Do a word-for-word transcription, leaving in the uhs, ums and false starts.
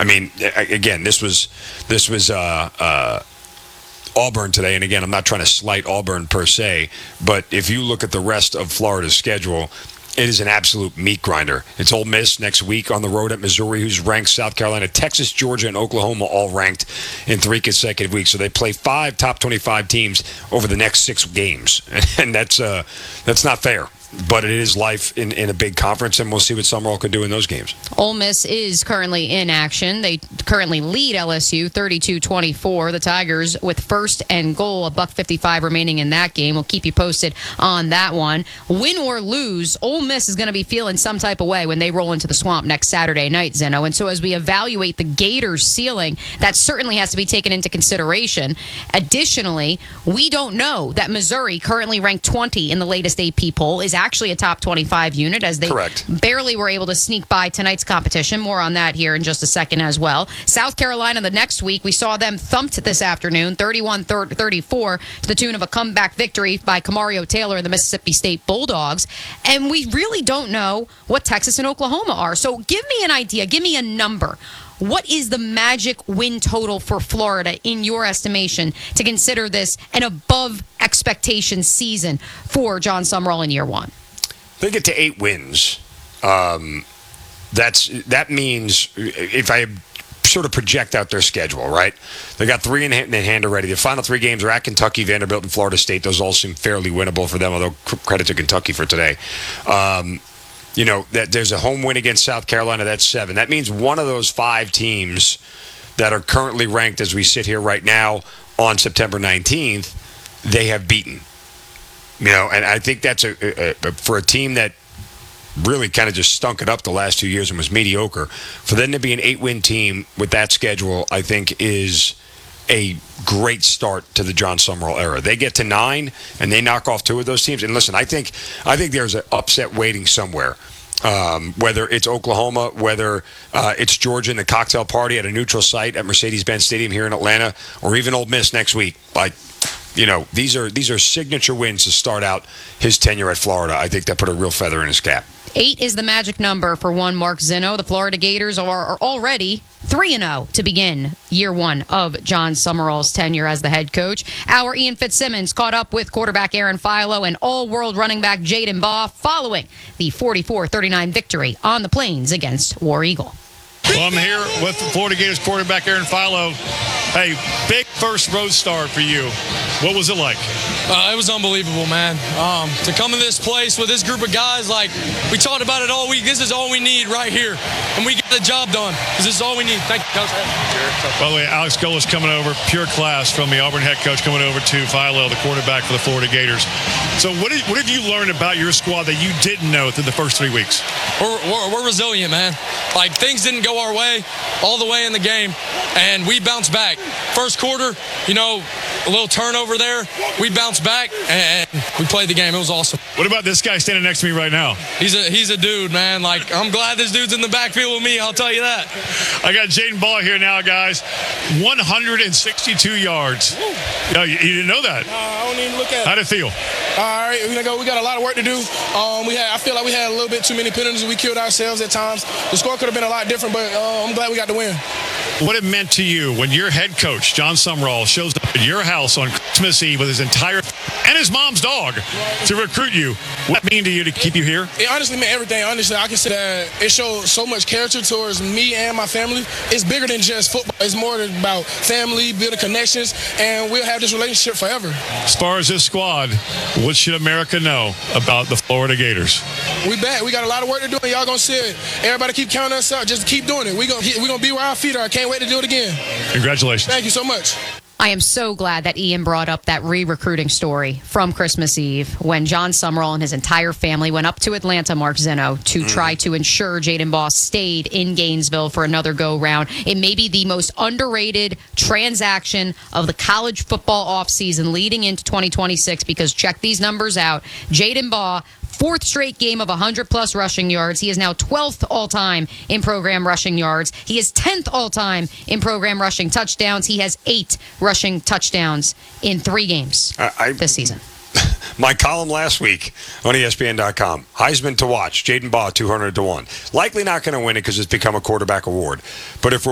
I mean, again, this was this was uh, uh, Auburn today, and again, I'm not trying to slight Auburn per se, but if you look at the rest of Florida's schedule, it is an absolute meat grinder. It's Ole Miss next week on the road at Missouri, who's ranked. South Carolina, Texas, Georgia, and Oklahoma all ranked in three consecutive weeks. So they play five top twenty-five teams over the next six games, and that's uh, that's not fair. But it is life in, in a big conference, and we'll see what Summerall can do in those games. Ole Miss is currently in action. They currently lead L S U thirty-two twenty-four. The Tigers with first and goal, a buck fifty-five remaining in that game. We'll keep you posted on that one. Win or lose, Ole Miss is going to be feeling some type of way when they roll into the Swamp next Saturday night, Zeno. And so as we evaluate the Gators' ceiling, that certainly has to be taken into consideration. Additionally, we don't know that Missouri, currently ranked twenty in the latest A P poll, is actually a top twenty-five unit, as they Correct. barely were able to sneak by tonight's competition. More on that here in just a second as well. South Carolina the next week, we saw them thumped this afternoon, thirty-one thirty-four, to the tune of a comeback victory by Camario Taylor and the Mississippi State Bulldogs. And we really don't know what Texas and Oklahoma are. So give me an idea, give me a number. What is the magic win total for Florida in your estimation to consider this an above expectation season for John Summerall in year one? They get to eight wins. Um, that's that means if I sort of project out their schedule, right? They got three in hand, in hand already. The final three games are at Kentucky, Vanderbilt, and Florida State. Those all seem fairly winnable for them, although credit to Kentucky for today. Um, You know, that there's a home win against South Carolina, that's seven. That means one of those five teams that are currently ranked as we sit here right now on September nineteenth, they have beaten. You know, and I think that's a, a, a for a team that really kind of just stunk it up the last two years and was mediocre. For them to be an eight-win team with that schedule, I think is a great start to the John Summerall era. They get to nine and they knock off two of those teams. And listen, I think I think there's an upset waiting somewhere. Um, whether it's Oklahoma, whether uh, it's Georgia in the cocktail party at a neutral site at Mercedes-Benz Stadium here in Atlanta, or even Ole Miss next week. Like, you know, these are these are signature wins to start out his tenure at Florida. I think that put a real feather in his cap. Eight is the magic number for one Mark Zeno. The Florida Gators are, are already three and oh to begin year one of John Summerall's tenure as the head coach. Our Ian Fitzsimmons caught up with quarterback Aaron Philo and all-world running back Jaden Baugh following the forty-four thirty-nine victory on the Plains against War Eagle. Well, I'm here with Florida Gators quarterback Aaron Philo. Hey, big first road start for you. What was it like? Uh, it was unbelievable, man. Um, to come to this place with this group of guys, like, we talked about it all week. This is all we need right here. And we get the job done, because this is all we need. Thank you, Coach. By the way, Alex Golis coming over, pure class from the Auburn head coach, coming over to Philo, the quarterback for the Florida Gators. So what, did, what have you learned about your squad that you didn't know through the first three weeks? We're, we're, we're resilient, man. Like, things didn't go our way all the way in the game, and we bounced back. First quarter, you know, a little turnover there. We bounced back, and we played the game. It was awesome. What about this guy standing next to me right now? He's a he's a dude, man. Like, I'm glad this dude's in the backfield with me, I'll tell you that. I got Jaden Baugh here now, guys. one hundred sixty-two yards. No, you, you didn't know that? Uh, I don't even look at it. How'd it feel? All right, we got, we got a lot of work to do. Um, we had, I feel like we had a little bit too many penalties. We killed ourselves at times. The score could have been a lot different, but uh, I'm glad we got the win. What it meant to you when your head coach, John Summerall, shows up at your house on Christmas Eve with his entire and his mom's dog to recruit you. What did it mean to you to keep you here? It honestly meant everything. Honestly, I can say that it showed so much character towards me and my family. It's bigger than just football. It's more about family, building connections, and we'll have this relationship forever. As far as this squad, what should America know about the Florida Gators? We back. We got a lot of work to do, and y'all gonna see it. Everybody keep counting us out. Just keep doing it. We gonna we gonna be where our feet are. I can't wait to do it again. Congratulations. Thank you so much. I am so glad that Ian brought up that re-recruiting story from Christmas Eve when John Summerall and his entire family went up to Atlanta, Mark Zeno, to mm. try to ensure Jaden Baugh stayed in Gainesville for another go-round. It may be the most underrated transaction of the college football offseason leading into twenty twenty-six, because check these numbers out. Jaden Baugh, fourth straight game of one hundred plus rushing yards. He is now twelfth all-time in program rushing yards. He is tenth all-time in program rushing touchdowns. He has eight rushing touchdowns in three games I, I, this season. My column last week on E S P N dot com, Heisman to watch, Jaden Baugh two hundred to one. Likely not going to win it because it's become a quarterback award. But if we're